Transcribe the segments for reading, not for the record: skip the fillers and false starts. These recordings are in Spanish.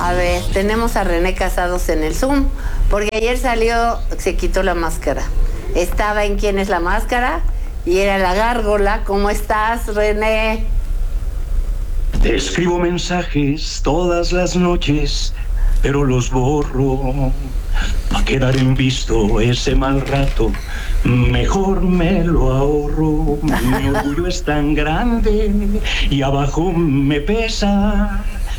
A ver, tenemos a René Casados en el Zoom, porque ayer salió, se quitó la máscara. Estaba en ¿Quién es la máscara? Y era la gárgola. ¿Cómo estás, René? Te escribo mensajes todas las noches, pero los borro. Pa' quedar en visto ese mal rato, mejor me lo ahorro. Mi orgullo es tan grande y abajo me pesa.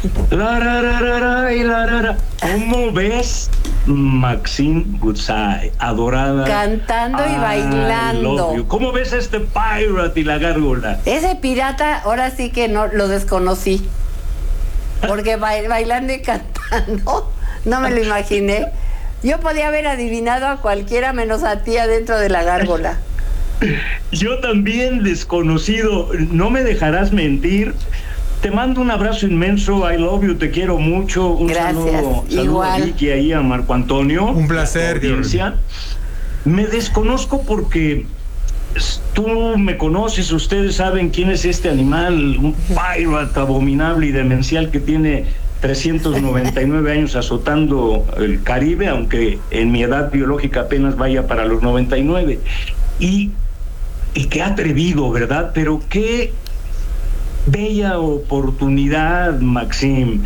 ¿Cómo ves, Maxine Goodside, adorada? Cantando y bailando. ¿Cómo ves este Pirate y la gárgola? Ese pirata, ahora sí que no lo desconocí. Porque bailando y cantando, no me lo imaginé. Yo podía haber adivinado a cualquiera menos a ti adentro de la gárgola. Yo también, desconocido, no me dejarás mentir. Te mando un abrazo inmenso, I love you, te quiero mucho. Gracias, saludo a Vicky, ahí a Marco Antonio. Un placer. Me desconozco porque tú me conoces, ustedes saben quién es este animal, un pirate abominable y demencial que tiene 399 años azotando el Caribe, aunque en mi edad biológica apenas vaya para los 99. Y qué atrevido, ¿verdad? Pero qué bella oportunidad, Maxime.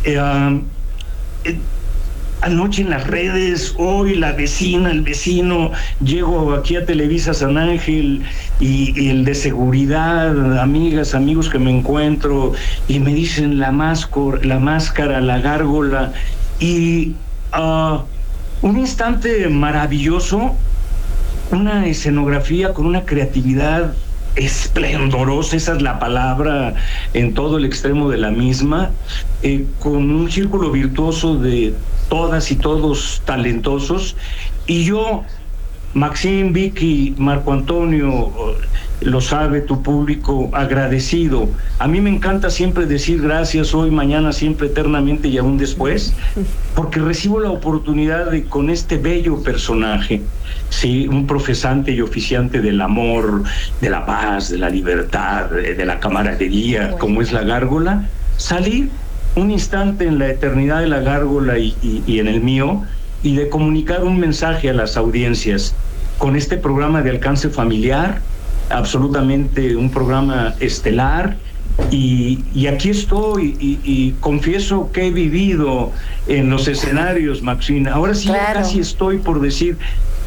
Anoche en las redes, hoy la vecina, el vecino, llego aquí a Televisa San Ángel y el de seguridad, amigas, amigos que me encuentro y me dicen la máscara, la gárgola, y un instante maravilloso, una escenografía con una creatividad esplendorosa, esa es la palabra en todo el extremo de la misma, con un círculo virtuoso de todas y todos talentosos, y yo, Maxine, Vicky, Marco Antonio, lo sabe tu público, agradecido. A mí me encanta siempre decir gracias, hoy, mañana, siempre, eternamente y aún después, porque recibo la oportunidad de, con este bello personaje, sí, un profesante y oficiante del amor, de la paz, de la libertad, de la camaradería, como es la gárgola, salir un instante en la eternidad de la gárgola y en el mío, y de comunicar un mensaje a las audiencias con este programa de alcance familiar, absolutamente un programa estelar, y aquí estoy, y confieso que he vivido en los escenarios, Maxine. Ahora sí, claro, casi estoy por decir,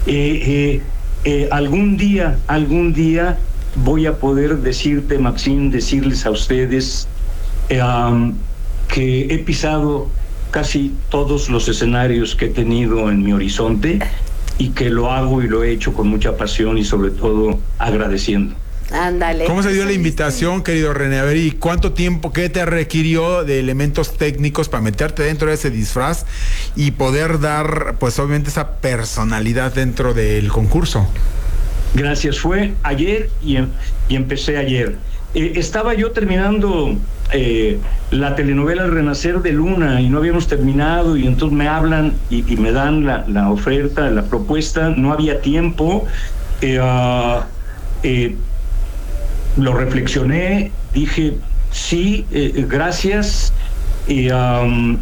algún día voy a poder decirte, Maxine, decirles a ustedes que he pisado casi todos los escenarios que he tenido en mi horizonte, y que lo hago y lo he hecho con mucha pasión y sobre todo agradeciendo. Ándale. ¿Cómo se dio la invitación, querido René? A ver, ¿y cuánto tiempo, qué te requirió de elementos técnicos para meterte dentro de ese disfraz y poder dar, pues obviamente, esa personalidad dentro del concurso? Gracias, fue ayer y empecé ayer. Estaba yo terminando la telenovela El Renacer de Luna y no habíamos terminado, y entonces me hablan y me dan la oferta, la propuesta. No había tiempo, lo reflexioné, dije sí, gracias, y a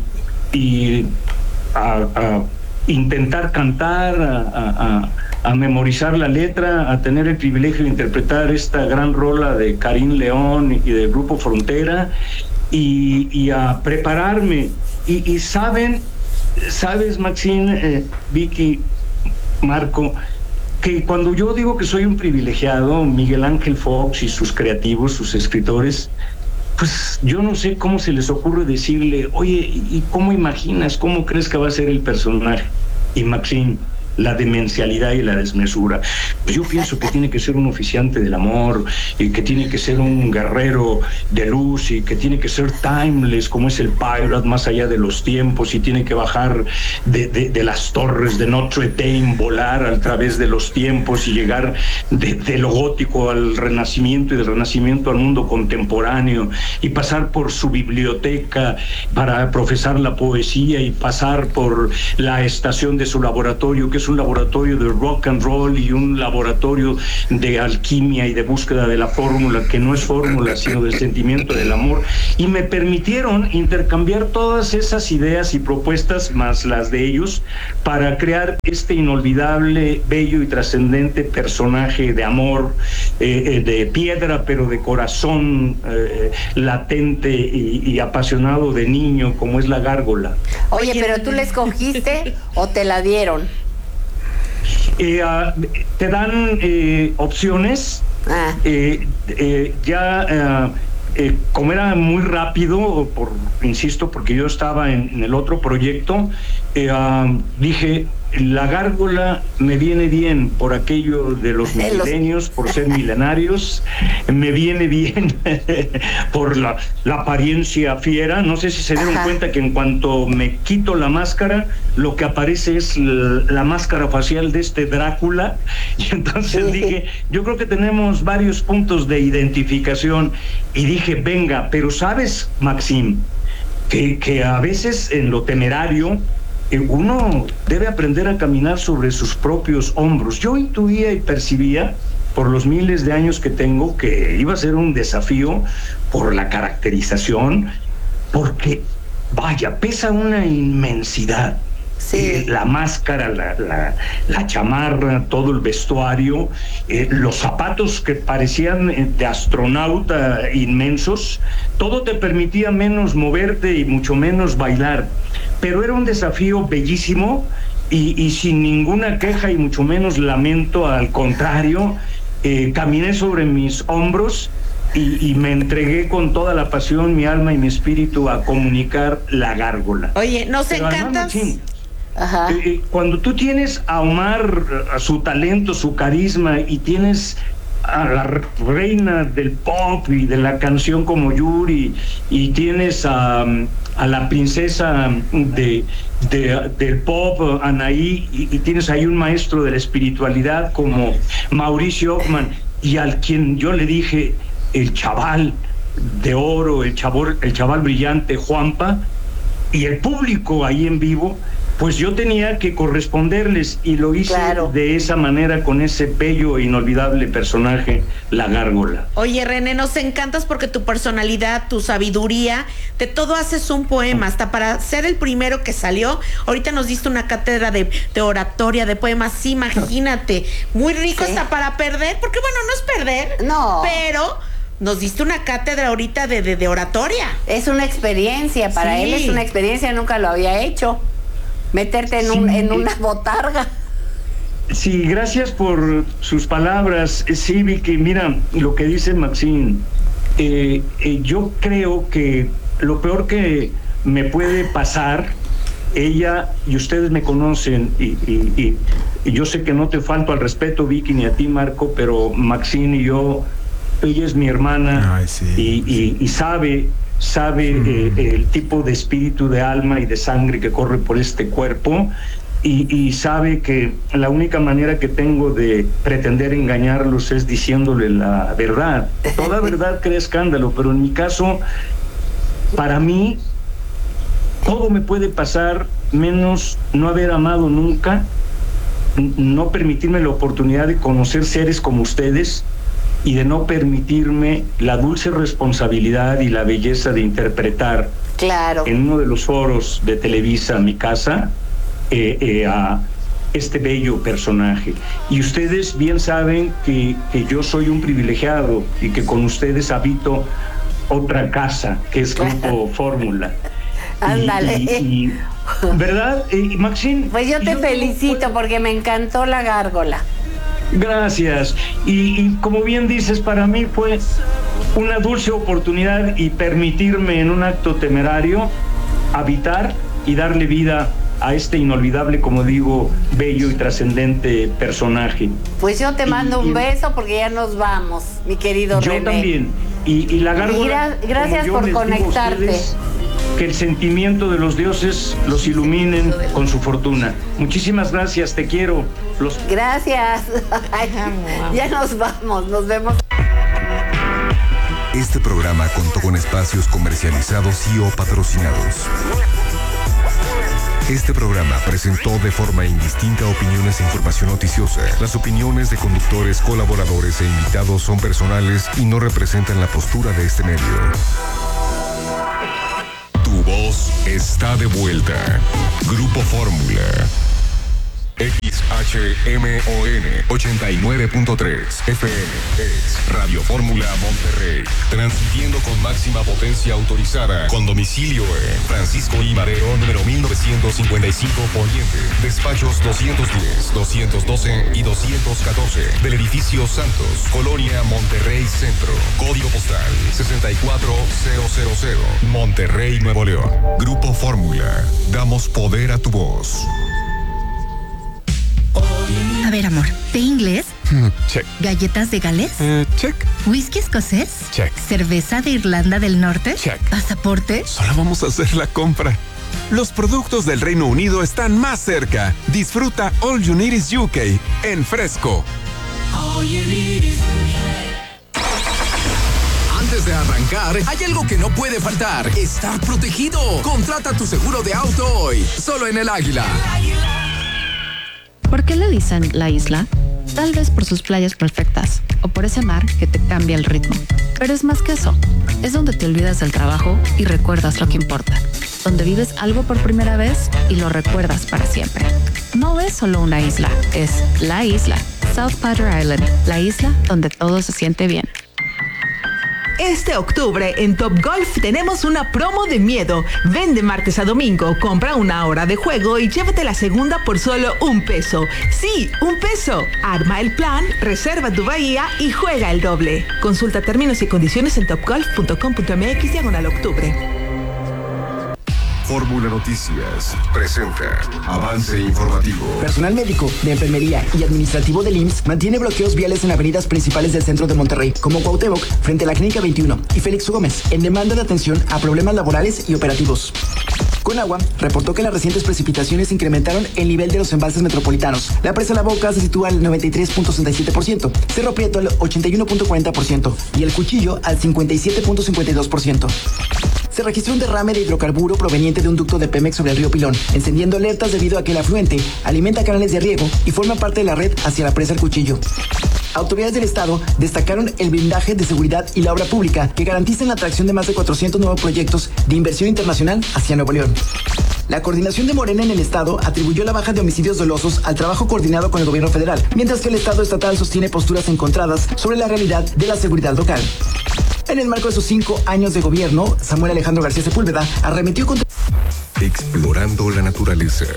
intentar cantar, a memorizar la letra, a tener el privilegio de interpretar esta gran rola de Karim León y del Grupo Frontera, y a prepararme. Y sabes, Maxine, Vicky, Marco, que cuando yo digo que soy un privilegiado, Miguel Ángel Fox y sus creativos, sus escritores, pues yo no sé cómo se les ocurre decirle, oye, ¿y cómo imaginas, cómo crees que va a ser el personaje? Y Maxine, la demencialidad y la desmesura. Pues yo pienso que tiene que ser un oficiante del amor, y que tiene que ser un guerrero de luz, y que tiene que ser timeless, como es el Pirate, más allá de los tiempos, y tiene que bajar de las torres de Notre Dame, volar a través de los tiempos y llegar de lo gótico al Renacimiento, y del Renacimiento al mundo contemporáneo, y pasar por su biblioteca para profesar la poesía, y pasar por la estación de su laboratorio, que es es un laboratorio de rock and roll y un laboratorio de alquimia y de búsqueda de la fórmula, que no es fórmula, sino del sentimiento del amor, y me permitieron intercambiar todas esas ideas y propuestas, más las de ellos, para crear este inolvidable, bello y trascendente personaje de amor, de piedra, pero de corazón latente y apasionado de niño, como es la gárgola. Oye, pero ¿tú la escogiste o te la dieron? Te dan opciones. Como era muy rápido, insisto, porque yo estaba en el otro proyecto, dije, la gárgola me viene bien por aquello de los milenios, por ser milenarios, me viene bien por la apariencia fiera. No sé si se dieron cuenta que en cuanto me quito la máscara, lo que aparece es la máscara facial de este Drácula, y entonces dije, yo creo que tenemos varios puntos de identificación, y dije, venga, pero sabes, Maxim, que a veces en lo temerario uno debe aprender a caminar sobre sus propios hombros. Yo intuía y percibía, por los miles de años que tengo, que iba a ser un desafío por la caracterización, porque, vaya, pesa una inmensidad. Sí. La máscara, la chamarra, todo el vestuario, los zapatos que parecían de astronauta inmensos, todo te permitía menos moverte y mucho menos bailar. Pero era un desafío bellísimo y sin ninguna queja y mucho menos lamento, al contrario, caminé sobre mis hombros y me entregué con toda la pasión, mi alma y mi espíritu a comunicar la gárgola. Oye, nos encantas. Cuando tú tienes a Omar, a su talento, su carisma, y tienes a la reina del pop y de la canción como Yuri, y tienes a la princesa del pop, Anaí, y tienes ahí un maestro de la espiritualidad como Mauricio Ockman, y al quien yo le dije el chaval de oro, el chaval brillante, Juanpa, y el público ahí en vivo, pues yo tenía que corresponderles, y lo hice de esa manera, con ese bello e inolvidable personaje, la gárgola. Oye, René, nos encantas porque tu personalidad, tu sabiduría, de todo haces un poema, hasta para ser el primero que salió. Ahorita nos diste una cátedra de oratoria, de poemas, sí, imagínate, muy rico, hasta para perder, porque bueno, no es perder, pero nos diste una cátedra ahorita de oratoria. Es una experiencia, para él es una experiencia, nunca lo había hecho. Meterte en una botarga. Sí, gracias por sus palabras. Sí, Vicky, mira, lo que dice Maxim, yo creo que lo peor que me puede pasar, ella y ustedes me conocen, y yo sé que no te falto al respeto, Vicky, ni a ti, Marco, pero Maxim y yo, ella es mi hermana. Y sabe el tipo de espíritu, de alma y de sangre que corre por este cuerpo, y sabe que la única manera que tengo de pretender engañarlos es diciéndole la verdad. Toda verdad crea escándalo, pero en mi caso, para mí, todo me puede pasar, menos no haber amado nunca, no permitirme la oportunidad de conocer seres como ustedes, y de no permitirme la dulce responsabilidad y la belleza de interpretar en uno de los foros de Televisa, mi casa, a este bello personaje. Y ustedes bien saben que yo soy un privilegiado y que con ustedes habito otra casa, que es Grupo Fórmula. Ándale. ¿Verdad, Maxim? Pues yo te felicito porque me encantó la gárgola. Gracias. Y como bien dices, para mí fue una dulce oportunidad y permitirme en un acto temerario habitar y darle vida a este inolvidable, como digo, bello y trascendente personaje. Pues yo te mando un beso porque ya nos vamos, mi querido René. Yo también. Y la gárgola, gracias por conectarte. Que el sentimiento de los dioses los iluminen con su fortuna. Muchísimas gracias, te quiero. Gracias. Ay, ya nos vamos, nos vemos. Este programa contó con espacios comercializados y o patrocinados. Este programa presentó de forma indistinta opiniones e información noticiosa. Las opiniones de conductores, colaboradores e invitados son personales y no representan la postura de este medio. Tu voz está de vuelta. Grupo Fórmula. XHMON 89.3 FM es Radio Fórmula Monterrey, transmitiendo con máxima potencia autorizada, con domicilio en Francisco I. Madero, número 1955 Poniente, despachos 210, 212 y 214 del edificio Santos, Colonia Monterrey Centro, código postal 64000, Monterrey, Nuevo León. Grupo Fórmula, damos poder a tu voz. A ver, amor, ¿té inglés? Check. ¿Galletas de Gales? Check. ¿Whisky escocés? Check. ¿Cerveza de Irlanda del Norte? Check. ¿Pasaporte? Solo vamos a hacer la compra. Los productos del Reino Unido están más cerca. Disfruta All You Need Is UK en Fresco. All you need is Antes de arrancar, hay algo que no puede faltar. Estar protegido. Contrata tu seguro de auto hoy. Solo en El Águila. ¿Por qué le dicen la isla? Tal vez por sus playas perfectas o por ese mar que te cambia el ritmo. Pero es más que eso. Es donde te olvidas del trabajo y recuerdas lo que importa. Donde vives algo por primera vez y lo recuerdas para siempre. No es solo una isla, es la isla. South Padre Island, la isla donde todo se siente bien. Este octubre en Top Golf tenemos una promo de miedo. Ven de martes a domingo, compra una hora de juego y llévate la segunda por solo $1. Sí, $1. Arma el plan, reserva tu bahía y juega el doble. Consulta términos y condiciones en topgolf.com.mx/octubre. Fórmula Noticias presenta Avance Informativo. Personal médico, de enfermería y administrativo del IMSS mantiene bloqueos viales en avenidas principales del centro de Monterrey, como Cuauhtémoc, frente a la Clínica 21, y Félix Gómez, en demanda de atención a problemas laborales y operativos. Conagua reportó que las recientes precipitaciones incrementaron el nivel de los embalses metropolitanos. La presa La Boca se sitúa al 93.67%, Cerro Prieto al 81.40% y El Cuchillo al 57.52%. Se registró un derrame de hidrocarburo proveniente de un ducto de Pemex sobre el río Pilón, encendiendo alertas debido a que el afluente alimenta canales de riego y forma parte de la red hacia la presa El Cuchillo. Autoridades del Estado destacaron el blindaje de seguridad y la obra pública que garantizan la atracción de más de 400 nuevos proyectos de inversión internacional hacia Nuevo León. La coordinación de Morena en el Estado atribuyó la baja de homicidios dolosos al trabajo coordinado con el gobierno federal, mientras que el Estado estatal sostiene posturas encontradas sobre la realidad de la seguridad local. En el marco de sus 5 años de gobierno, Samuel Alejandro García Sepúlveda arremetió contra... Explorando la naturaleza.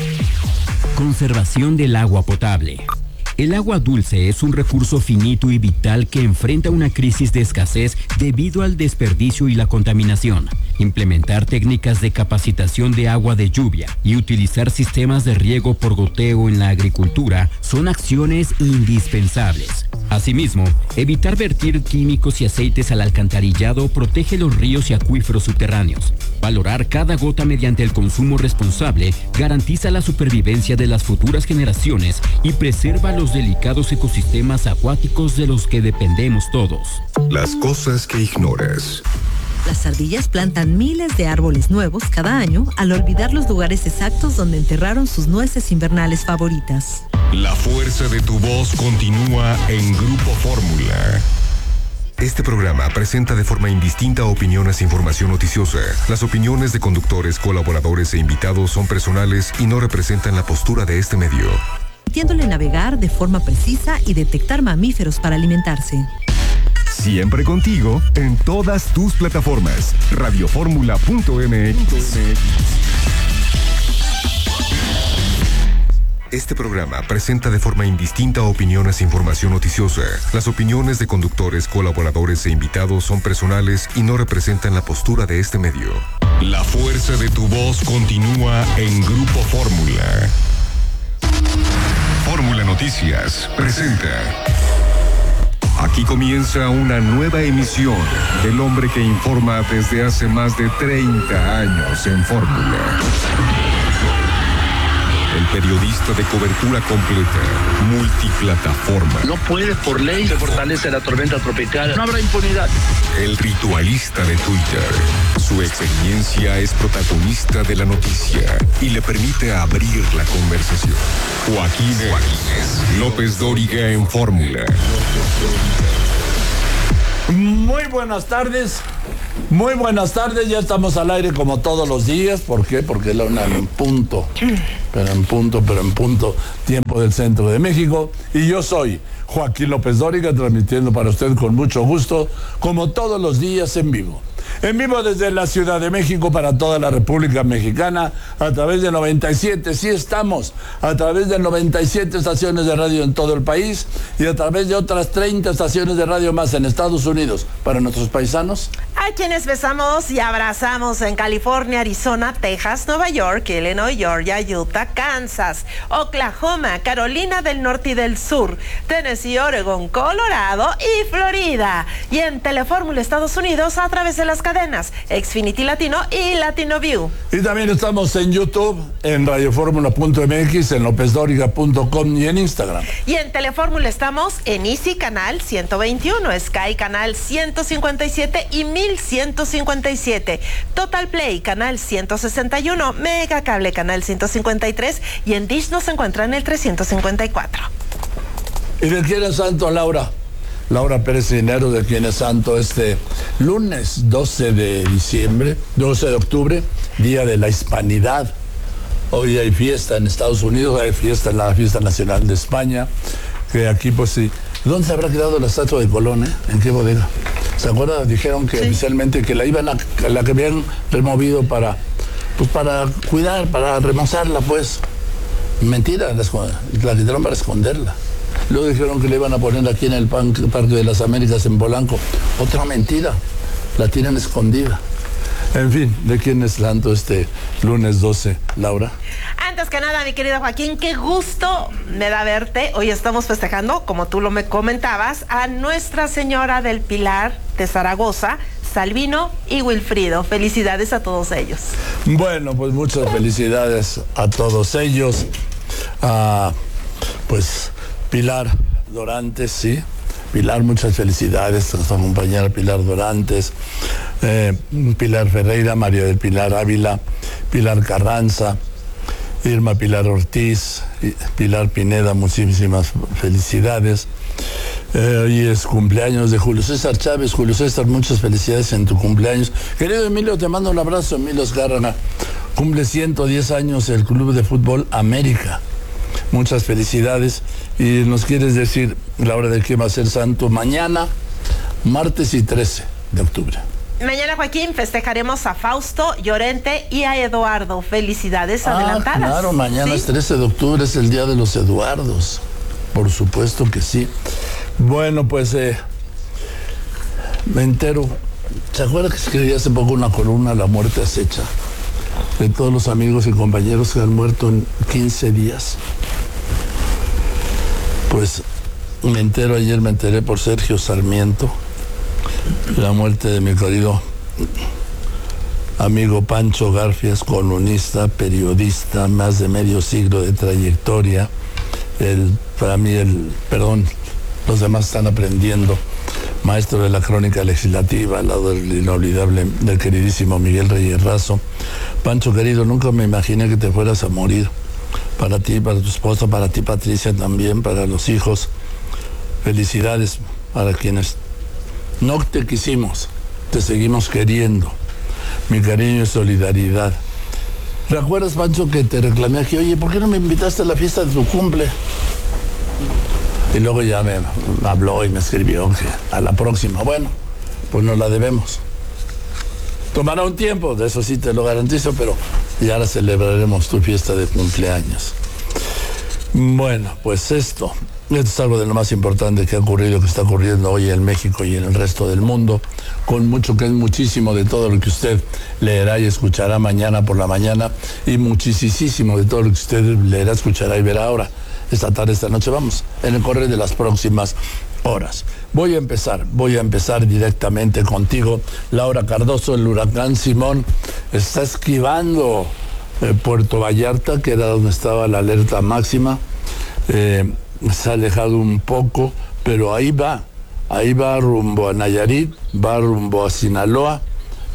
Conservación del agua potable. El agua dulce es un recurso finito y vital que enfrenta una crisis de escasez debido al desperdicio y la contaminación. Implementar técnicas de capacitación de agua de lluvia y utilizar sistemas de riego por goteo en la agricultura son acciones indispensables. Asimismo, evitar vertir químicos y aceites al alcantarillado protege los ríos y acuíferos subterráneos. Valorar cada gota mediante el consumo responsable garantiza la supervivencia de las futuras generaciones y preserva los delicados ecosistemas acuáticos de los que dependemos todos. Las cosas que ignoras. Las ardillas plantan miles de árboles nuevos cada año al olvidar los lugares exactos donde enterraron sus nueces invernales favoritas. La fuerza de tu voz continúa en Grupo Fórmula. Este programa presenta de forma indistinta opiniones e información noticiosa. Las opiniones de conductores, colaboradores e invitados son personales y no representan la postura de este medio. Permitiéndole navegar de forma precisa y detectar mamíferos para alimentarse. Siempre contigo en todas tus plataformas. Radioformula.mx. Este programa presenta de forma indistinta opiniones e información noticiosa. Las opiniones de conductores, colaboradores e invitados son personales y no representan la postura de este medio. La fuerza de tu voz continúa en Grupo Fórmula. Fórmula Noticias presenta. Aquí comienza una nueva emisión del hombre que informa desde hace más de 30 años en Fórmula. El periodista de cobertura completa, multiplataforma. No puede, por ley, se fortalece la tormenta tropical. No habrá impunidad. El ritualista de Twitter, Su experiencia es protagonista de la noticia y le permite abrir la conversación. Joaquín López Dóriga en Fórmula. Muy buenas tardes. Muy buenas tardes, ya estamos al aire como todos los días. ¿Por qué? Porque es la una en punto, pero en punto, tiempo del centro de México. Y yo soy Joaquín López Dóriga, transmitiendo para usted con mucho gusto, como todos los días en vivo. En vivo desde la Ciudad de México para toda la República Mexicana a través de 97, sí estamos, a través de 97 estaciones de radio en todo el país y a través de otras 30 estaciones de radio más en Estados Unidos. Para nuestros paisanos, a quienes besamos y abrazamos en California, Arizona, Texas, Nueva York, Illinois, Georgia, Utah, Kansas, Oklahoma, Carolina del Norte y del Sur, Tennessee, Oregon, Colorado y Florida. Y en Telefórmula Estados Unidos a través de las cadenas Xfinity Latino y Latino View. Y también estamos en YouTube, en radioformula.mx, en lopezdoriga.com y en Instagram. Y en Telefórmula estamos en Easy Canal 121, Sky Canal 157 y 1157, Total Play Canal 161, Mega Cable Canal 153 y en Dish nos encuentran el 354. ¿Y de quién es santo, Laura? Laura Pérez Dinero, de quien es santo este lunes 12 de octubre, Día de la Hispanidad. Hoy hay fiesta en Estados Unidos, hay fiesta en la Fiesta Nacional de España, que aquí pues sí. ¿Dónde se habrá quedado la estatua de Colón, ¿En qué bodega? ¿Se acuerdan? Dijeron que oficialmente que la que habían removido para cuidar, para remozarla, pues. Mentira, la quitaron para esconderla. Luego dijeron que le iban a poner aquí en el Parque de las Américas en Polanco. Otra mentira, la tienen escondida. En fin, ¿de quién es santo este lunes 12, Laura? Antes que nada, mi querido Joaquín, qué gusto me da verte. Hoy estamos festejando, como tú me comentabas, a Nuestra Señora del Pilar de Zaragoza, Salvino y Wilfrido. Felicidades a todos ellos. Bueno, pues muchas felicidades a todos ellos. Pues Pilar Dorantes, sí. Pilar, muchas felicidades a nuestra compañera Pilar Dorantes, Pilar Ferreira, María del Pilar Ávila, Pilar Carranza, Irma Pilar Ortiz, Pilar Pineda, muchísimas felicidades. Hoy es cumpleaños de Julio César Chávez. Julio César, muchas felicidades en tu cumpleaños. Querido Emilio, te mando un abrazo. Emilio Esgárraga, cumple 110 años el Club de Fútbol América. Muchas felicidades. Y nos quieres decir la hora de qué va a ser santo mañana, martes y 13 de octubre. Mañana, Joaquín, festejaremos a Fausto, Llorente y a Eduardo. Felicidades adelantadas. Claro, mañana es 13 de octubre, es el día de los Eduardos. Por supuesto que sí. Bueno, pues me entero. ¿Se acuerda que escribí hace poco una columna, La muerte acecha? De todos los amigos y compañeros que han muerto en 15 días. Pues me enteré por Sergio Sarmiento, la muerte de mi querido amigo Pancho Garfias, columnista, periodista, más de medio siglo de trayectoria. Los demás están aprendiendo. Maestro de la crónica legislativa, al lado del inolvidable, del queridísimo Miguel Reyes Razo. Pancho querido, nunca me imaginé que te fueras a morir. Para ti, para tu esposa, para ti Patricia también, para los hijos. Felicidades para quienes no te quisimos, te seguimos queriendo. Mi cariño y solidaridad. ¿Recuerdas, Pancho, que te reclamé aquí? Oye, ¿por qué no me invitaste a la fiesta de tu cumple? Y luego ya me habló y me escribió que a la próxima. Bueno, pues nos la debemos. Tomará un tiempo, de eso sí te lo garantizo, pero ya la celebraremos tu fiesta de cumpleaños. Bueno, pues esto es algo de lo más importante que ha ocurrido, que está ocurriendo hoy en México y en el resto del mundo, con mucho que es muchísimo de todo lo que usted leerá y escuchará mañana por la mañana, y muchísimo de todo lo que usted leerá, escuchará y verá ahora, esta tarde, esta noche. Vamos, en el correr de las próximas horas. Voy a empezar directamente contigo, Laura Cardoso. El huracán Simón está esquivando Puerto Vallarta, que era donde estaba la alerta máxima. Se ha alejado un poco, pero ahí va rumbo a Nayarit, va rumbo a Sinaloa,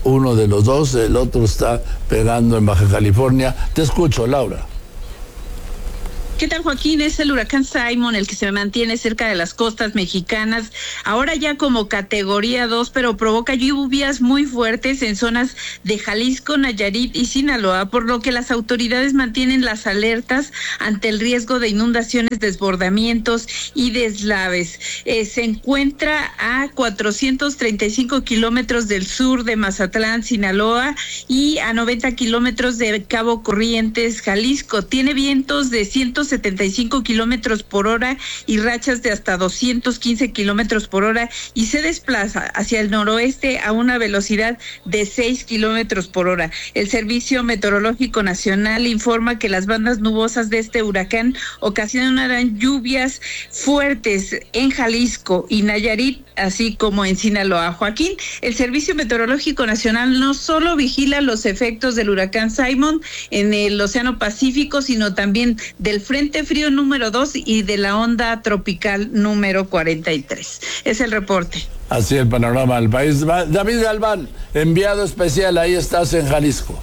uno de los dos, el otro está pegando en Baja California. Te escucho, Laura. ¿Qué tal, Joaquín? Es el huracán Simon el que se mantiene cerca de las costas mexicanas, ahora ya como categoría 2, pero provoca lluvias muy fuertes en zonas de Jalisco, Nayarit y Sinaloa, por lo que las autoridades mantienen las alertas ante el riesgo de inundaciones, desbordamientos y deslaves. Se encuentra a 435 kilómetros del sur de Mazatlán, Sinaloa, y a 90 kilómetros de Cabo Corrientes, Jalisco. Tiene vientos de 175 kilómetros por hora y rachas de hasta 215 kilómetros por hora, y se desplaza hacia el noroeste a una velocidad de 6 kilómetros por hora. El Servicio Meteorológico Nacional informa que las bandas nubosas de este huracán ocasionarán lluvias fuertes en Jalisco y Nayarit, así como en Sinaloa. Joaquín, el Servicio Meteorológico Nacional no solo vigila los efectos del huracán Simon en el Océano Pacífico, sino también del Frente Frío número 2 y de la onda tropical número 43. Es el reporte. Así el panorama del país. David Galván, enviado especial, ahí estás en Jalisco.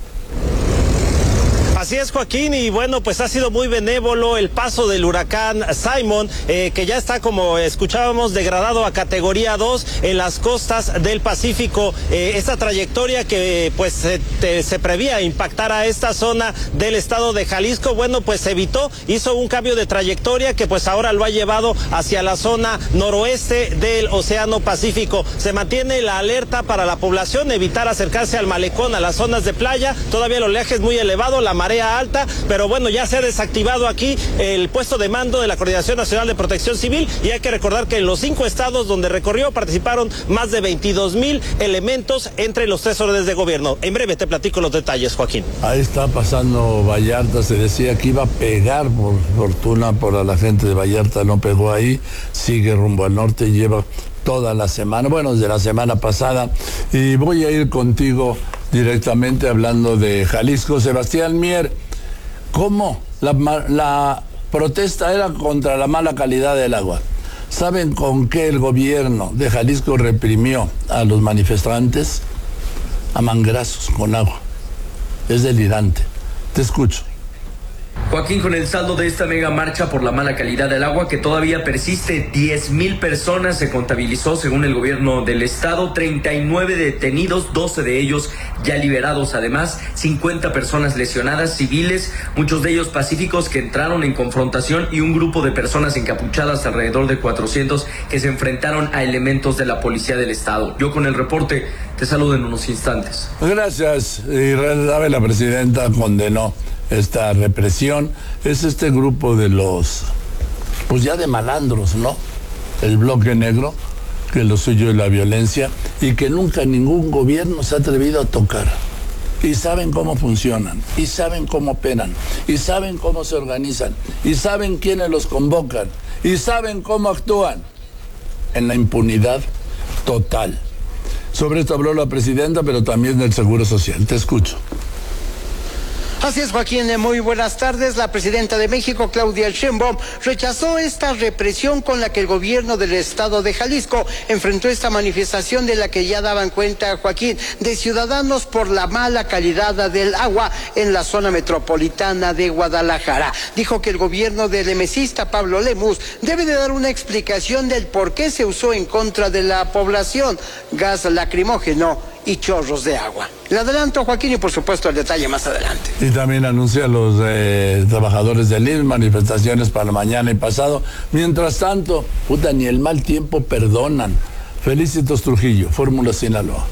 Así es, Joaquín, y bueno, pues ha sido muy benévolo el paso del huracán Simon, que ya está, como escuchábamos, degradado a categoría 2 en las costas del Pacífico. Esta trayectoria que pues se prevía impactar a esta zona del estado de Jalisco, bueno, pues se evitó, hizo un cambio de trayectoria que pues ahora lo ha llevado hacia la zona noroeste del Océano Pacífico. Se mantiene la alerta para la población, evitar acercarse al malecón, a las zonas de playa. Todavía el oleaje es muy elevado, la marea alta, pero bueno, ya se ha desactivado aquí el puesto de mando de la Coordinación Nacional de Protección Civil, y hay que recordar que en los 5 estados donde recorrió participaron más de 22,000 elementos entre los 3 órdenes de gobierno. En breve te platico los detalles, Joaquín. Ahí está pasando Vallarta, se decía que iba a pegar, por fortuna para la gente de Vallarta no pegó ahí, sigue rumbo al norte y lleva toda la semana, bueno, desde la semana pasada, y voy a ir contigo directamente hablando de Jalisco. Sebastián Mier, ¿cómo la protesta era contra la mala calidad del agua? ¿Saben con qué el gobierno de Jalisco reprimió a los manifestantes? A manguerazos con agua. Es delirante. Te escucho. Joaquín, con el saldo de esta mega marcha por la mala calidad del agua que todavía persiste, 10,000 personas se contabilizó según el gobierno del estado, 39 detenidos, 12 de ellos ya liberados, además 50 personas lesionadas, civiles, muchos de ellos pacíficos que entraron en confrontación, y un grupo de personas encapuchadas, alrededor de 400, que se enfrentaron a elementos de la policía del estado. Yo con el reporte te saludo en unos instantes. Gracias. Y la presidenta condenó esta represión. Es este grupo de los, pues ya de malandros, ¿no? El bloque negro, que lo suyo es la violencia y que nunca ningún gobierno se ha atrevido a tocar. Y saben cómo funcionan, y saben cómo operan, y saben cómo se organizan, y saben quiénes los convocan, y saben cómo actúan, en la impunidad total. Sobre esto habló la presidenta, pero también del Seguro Social. Te escucho. Así es, Joaquín, muy buenas tardes. La presidenta de México, Claudia Sheinbaum, rechazó esta represión con la que el gobierno del estado de Jalisco enfrentó esta manifestación, de la que ya daban cuenta, Joaquín, de ciudadanos por la mala calidad del agua en la zona metropolitana de Guadalajara. Dijo que el gobierno del emesista Pablo Lemus debe de dar una explicación del por qué se usó en contra de la población gas lacrimógeno y chorros de agua. Le adelanto, Joaquín, y por supuesto el detalle más adelante. Y también anuncia a los trabajadores del IMSS manifestaciones para mañana y pasado. Mientras tanto, ni el mal tiempo perdonan. Felicitos Trujillo, Fórmula Sinaloa.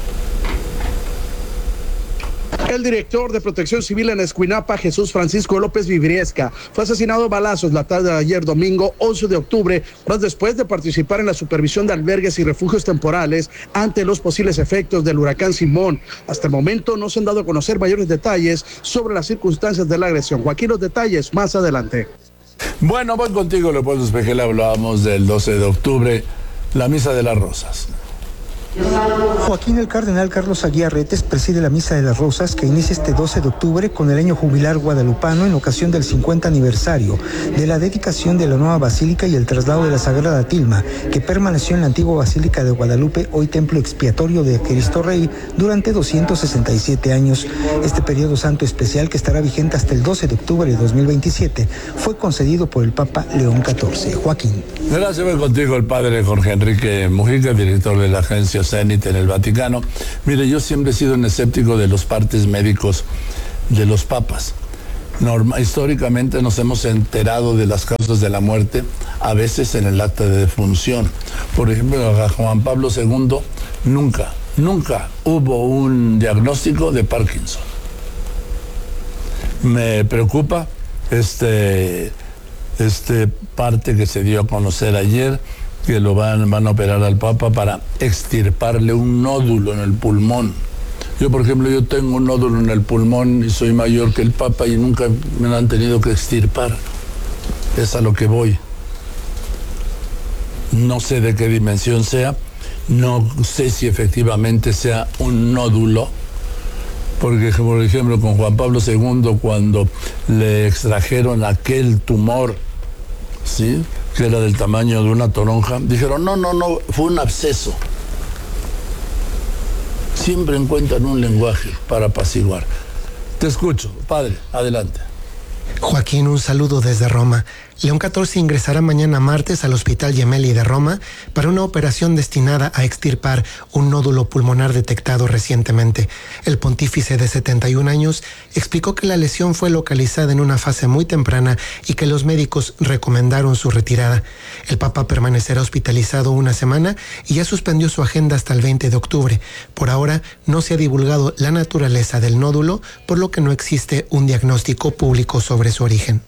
El director de Protección Civil en Escuinapa, Jesús Francisco López Viviriesca, fue asesinado a balazos la tarde de ayer domingo 11 de octubre, horas después de participar en la supervisión de albergues y refugios temporales ante los posibles efectos del huracán Simón. Hasta el momento no se han dado a conocer mayores detalles sobre las circunstancias de la agresión. Joaquín, los detalles más adelante. Bueno, voy contigo, Leopoldo Espejel. Hablábamos del 12 de octubre, la Misa de las Rosas. Joaquín el Cardenal Carlos Aguiar Retes preside la Misa de las Rosas que inicia este 12 de octubre con el año jubilar guadalupano en ocasión del 50 aniversario de la dedicación de la nueva basílica y el traslado de la Sagrada Tilma, que permaneció en la antigua Basílica de Guadalupe, hoy templo expiatorio de Cristo Rey, durante 267 años. Este periodo santo especial, que estará vigente hasta el 12 de octubre de 2027, fue concedido por el Papa León XIV. Joaquín. Gracias, voy contigo el padre Jorge Enrique Mujica, director de la agencia Zenit en el Vaticano. Mire, yo siempre he sido un escéptico de los partes médicos de los papas. Históricamente nos hemos enterado de las causas de la muerte, a veces en el acta de defunción. Por ejemplo, a Juan Pablo II nunca hubo un diagnóstico de Parkinson. Me preocupa este parte que se dio a conocer ayer, que lo van a operar al Papa para extirparle un nódulo en el pulmón. Yo, por ejemplo, yo tengo un nódulo en el pulmón y soy mayor que el Papa y nunca me lo han tenido que extirpar. Es a lo que voy. No sé de qué dimensión sea, no sé si efectivamente sea un nódulo, porque, por ejemplo, con Juan Pablo II, cuando le extrajeron aquel tumor, ¿sí?, que era del tamaño de una toronja, dijeron, no, fue un absceso. Siempre encuentran un lenguaje para apaciguar. Te escucho, padre, adelante. Joaquín, un saludo desde Roma. León XIV ingresará mañana martes al Hospital Gemelli de Roma para una operación destinada a extirpar un nódulo pulmonar detectado recientemente. El pontífice de 71 años explicó que la lesión fue localizada en una fase muy temprana y que los médicos recomendaron su retirada. El Papa permanecerá hospitalizado una semana y ya suspendió su agenda hasta el 20 de octubre. Por ahora no se ha divulgado la naturaleza del nódulo, por lo que no existe un diagnóstico público sobre su origen.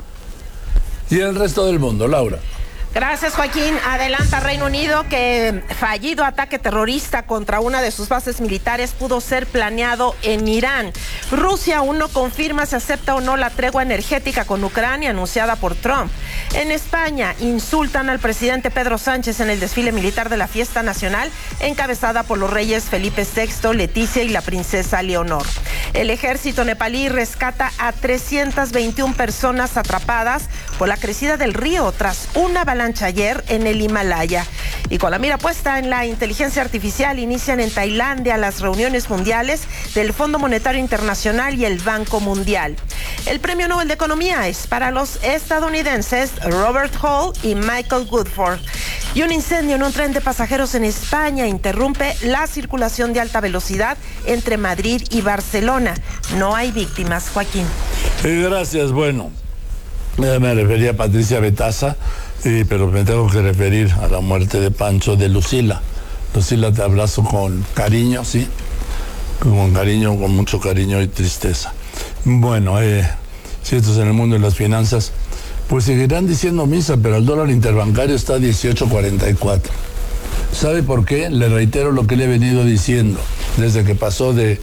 Y el resto del mundo, Laura. Gracias, Joaquín. Adelanta Reino Unido que fallido ataque terrorista contra una de sus bases militares pudo ser planeado en Irán. Rusia aún no confirma si acepta o no la tregua energética con Ucrania anunciada por Trump. En España insultan al presidente Pedro Sánchez en el desfile militar de la fiesta nacional encabezada por los reyes Felipe VI, Leticia y la princesa Leonor. El ejército nepalí rescata a 321 personas atrapadas por la crecida del río tras una avalancha ayer en el Himalaya. Y con la mira puesta en la inteligencia artificial, inician en Tailandia las reuniones mundiales del Fondo Monetario Internacional y el Banco Mundial. El Premio Nobel de Economía es para los estadounidenses Robert Hall y Michael Woodford. Y un incendio en un tren de pasajeros en España interrumpe la circulación de alta velocidad entre Madrid y Barcelona. No hay víctimas, Joaquín. Gracias, bueno. Me refería a Patricia Betaza, pero me tengo que referir a la muerte de Pancho de Lucila. Lucila, te abrazo con cariño, ¿sí? Con cariño, con mucho cariño y tristeza. Bueno, si esto es en el mundo de las finanzas, pues seguirán diciendo misa, pero el dólar interbancario está a 18.44. ¿Sabe por qué? Le reitero lo que le he venido diciendo, desde que pasó de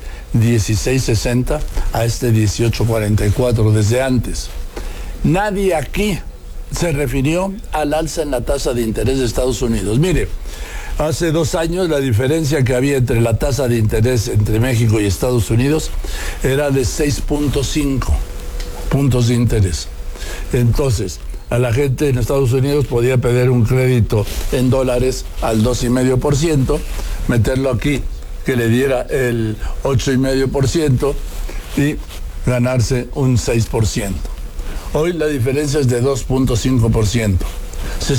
16.60 a este 18.44, desde antes. Nadie aquí se refirió al alza en la tasa de interés de Estados Unidos. Mire, hace 2 años la diferencia que había entre la tasa de interés entre México y Estados Unidos era de 6.5 puntos de interés. Entonces, a la gente en Estados Unidos podía pedir un crédito en dólares al 2,5%, meterlo aquí, que le diera el 8,5% y ganarse un 6%. Hoy la diferencia es de 2.5%. Se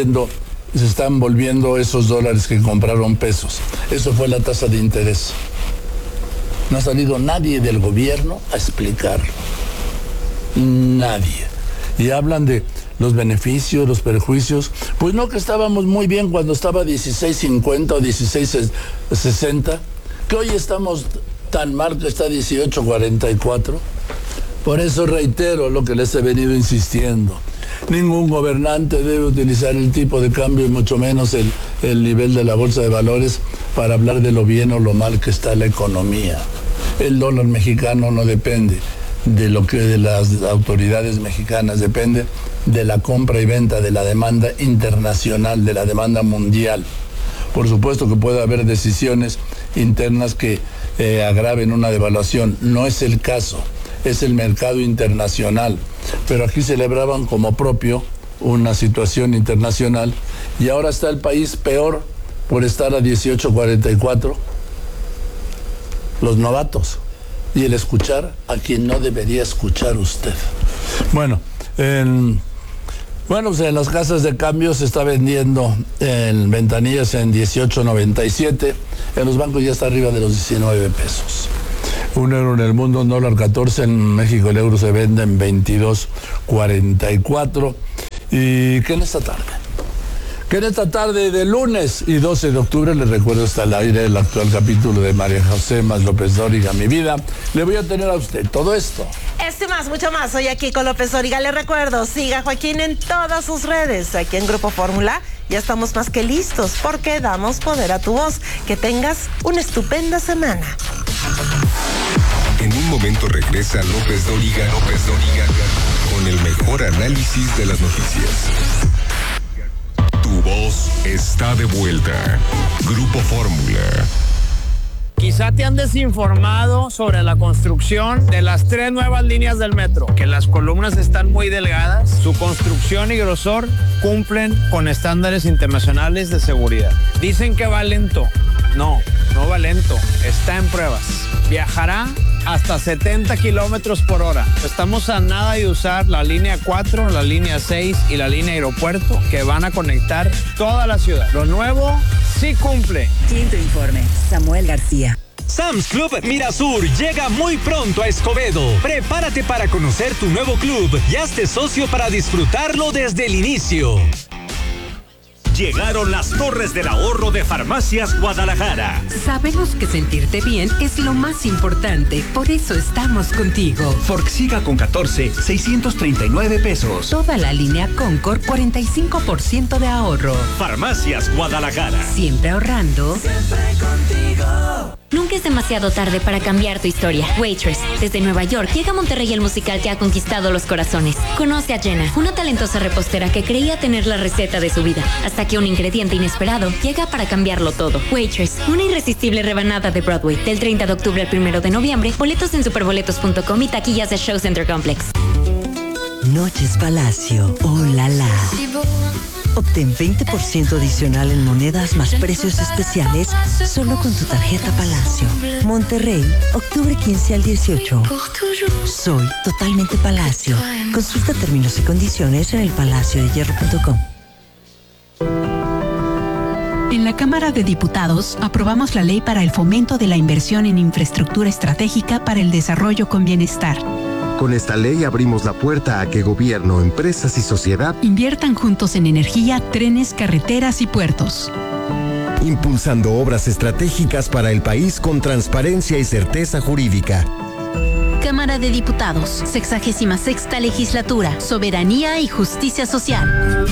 están volviendo esos dólares que compraron pesos. Eso fue la tasa de interés. No ha salido nadie del gobierno a explicarlo. Nadie. Y hablan de los beneficios, los perjuicios. Pues no, que estábamos muy bien cuando estaba 16.50 o 16.60, que hoy estamos tan mal que está 18.44. Por eso reitero lo que les he venido insistiendo. Ningún gobernante debe utilizar el tipo de cambio y mucho menos el nivel de la bolsa de valores para hablar de lo bien o lo mal que está la economía. El dólar mexicano no depende de lo que de las autoridades mexicanas, depende de la compra y venta, de la demanda internacional, de la demanda mundial. Por supuesto que puede haber decisiones internas que agraven una devaluación. No es el caso, es el mercado internacional. Pero aquí celebraban como propio una situación internacional y ahora está el país peor por estar a 18.44. Los novatos y el escuchar a quien no debería escuchar usted. Bueno, pues en las casas de cambio se está vendiendo en ventanillas en 18.97, en los bancos ya está arriba de los 19 pesos. Un euro en el mundo, un dólar 14, en México el euro se vende en 22.44. ¿Y qué en esta tarde? Que en esta tarde de lunes y 12 de octubre, les recuerdo, está al aire el actual capítulo de María José más López Dóriga, Mi Vida. Le voy a tener a usted todo esto. Esto y más, mucho más. Soy aquí con López Dóriga. Le recuerdo, siga a Joaquín en todas sus redes. Aquí en Grupo Fórmula ya estamos más que listos porque damos poder a tu voz. Que tengas una estupenda semana. En un momento regresa López Dóriga con el mejor análisis de las noticias. Tu voz está de vuelta. Grupo Fórmula. Quizá te han desinformado sobre la construcción de las 3 nuevas líneas del metro, que las columnas están muy delgadas, su construcción y grosor cumplen con estándares internacionales de seguridad. Dicen que va lento. No va lento, está en pruebas. Viajará hasta 70 kilómetros por hora. Estamos a nada de usar la línea 4, la línea 6 y la línea aeropuerto que van a conectar toda la ciudad. Lo nuevo sí cumple. Quinto informe, Samuel García. Sam's Club Mirasur llega muy pronto a Escobedo. Prepárate para conocer tu nuevo club y hazte socio para disfrutarlo desde el inicio. Llegaron las Torres del Ahorro de Farmacias Guadalajara. Sabemos que sentirte bien es lo más importante, por eso estamos contigo. Forxiga con 14, 639 pesos. Toda la línea Concord, 45% de ahorro. Farmacias Guadalajara. Siempre ahorrando. Siempre contigo. Nunca es demasiado tarde para cambiar tu historia. Waitress, desde Nueva York, llega a Monterrey el musical que ha conquistado los corazones. Conoce a Jenna, una talentosa repostera que creía tener la receta de su vida, hasta que un ingrediente inesperado llega para cambiarlo todo. Waitress, una irresistible rebanada de Broadway. Del 30 de octubre al 1 de noviembre, boletos en superboletos.com y taquillas de Show Center Complex. Noches Palacio, oh la la. Obtén 20% adicional en monedas más precios especiales solo con tu tarjeta Palacio. Monterrey, octubre 15 al 18. Soy totalmente Palacio. Consulta términos y condiciones en elpalaciodehierro.com. En la Cámara de Diputados aprobamos la ley para el fomento de la inversión en infraestructura estratégica para el desarrollo con bienestar. Con esta ley abrimos la puerta a que gobierno, empresas y sociedad inviertan juntos en energía, trenes, carreteras y puertos. Impulsando obras estratégicas para el país con transparencia y certeza jurídica. Cámara de Diputados, 66ª Legislatura, Soberanía y Justicia Social.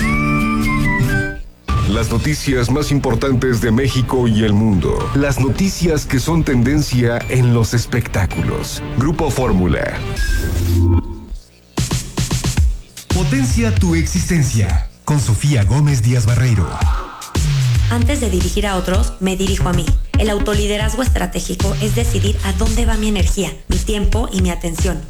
Las noticias más importantes de México y el mundo. Las noticias que son tendencia en los espectáculos. Grupo Fórmula. Potencia tu existencia. Con Sofía Gómez Díaz Barreiro. Antes de dirigir a otros, me dirijo a mí. El autoliderazgo estratégico es decidir a dónde va mi energía, mi tiempo y mi atención.